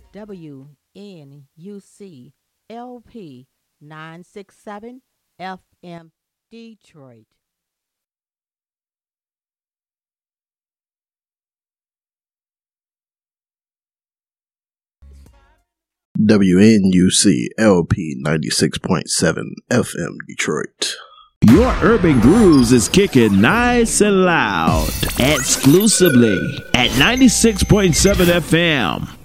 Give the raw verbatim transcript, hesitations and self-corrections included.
W N U C L P nine six seven F M Detroit. W N U C L P ninety-six point seven F M Detroit. Your Urban Grooves is kicking nice and loud, exclusively at ninety-six point seven F M.